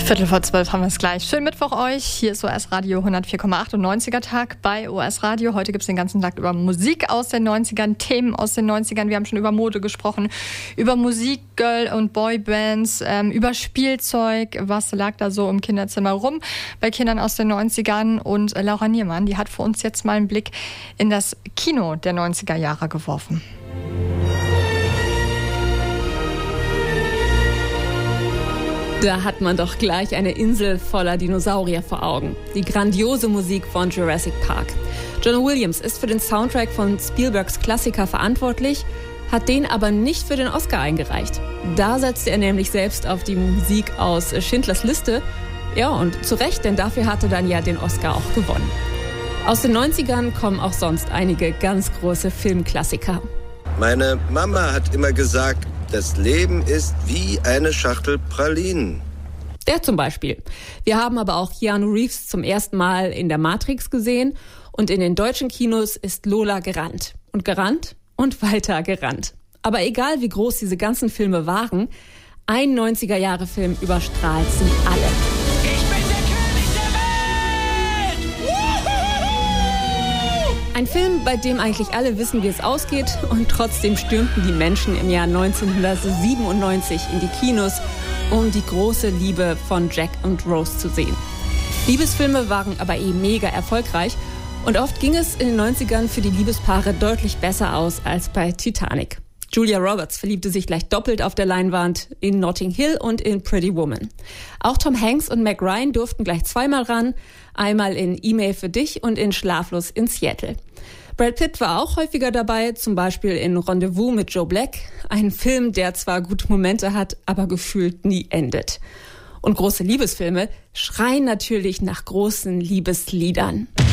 11:15 haben wir es gleich. Schönen Mittwoch euch. Hier ist OS Radio 104,8 und 90er-Tag bei OS Radio. Heute gibt es den ganzen Tag über Musik aus den 90ern, Themen aus den 90ern. Wir haben schon über Mode gesprochen, über Musik, Girl- und Boybands, über Spielzeug. Was lag da so im Kinderzimmer rum bei Kindern aus den 90ern? Und Laura Niermann, die hat für uns jetzt mal einen Blick in das Kino der 90er Jahre geworfen. Da hat man doch gleich eine Insel voller Dinosaurier vor Augen. Die grandiose Musik von Jurassic Park. John Williams ist für den Soundtrack von Spielbergs Klassiker verantwortlich, hat den aber nicht für den Oscar eingereicht. Da setzte er nämlich selbst auf die Musik aus Schindlers Liste. Ja, und zu Recht, denn dafür hatte dann ja den Oscar auch gewonnen. Aus den 90ern kommen auch sonst einige ganz große Filmklassiker. Meine Mama hat immer gesagt, das Leben ist wie eine Schachtel Pralinen. Der zum Beispiel. Wir haben aber auch Keanu Reeves zum ersten Mal in der Matrix gesehen und in den deutschen Kinos ist Lola gerannt. Und gerannt und weiter gerannt. Aber egal wie groß diese ganzen Filme waren, ein 90er-Jahre-Film überstrahlt sie alle. Ein Film, bei dem eigentlich alle wissen, wie es ausgeht, und trotzdem stürmten die Menschen im Jahr 1997 in die Kinos, um die große Liebe von Jack und Rose zu sehen. Liebesfilme waren aber mega erfolgreich und oft ging es in den 90ern für die Liebespaare deutlich besser aus als bei Titanic. Julia Roberts verliebte sich gleich doppelt auf der Leinwand in Notting Hill und in Pretty Woman. Auch Tom Hanks und Meg Ryan durften gleich zweimal ran, einmal in E-Mail für dich und in Schlaflos in Seattle. Brad Pitt war auch häufiger dabei, zum Beispiel in Rendezvous mit Joe Black, ein Film, der zwar gute Momente hat, aber gefühlt nie endet. Und große Liebesfilme schreien natürlich nach großen Liebesliedern.